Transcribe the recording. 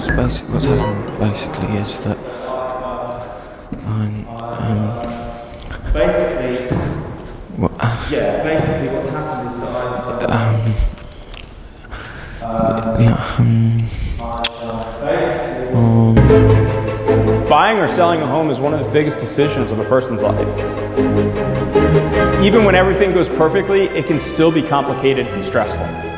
what's happened basically is that basically what's happened is that buying or selling a home is one of the biggest decisions of a person's life. Even when everything goes perfectly, it can still be complicated and stressful.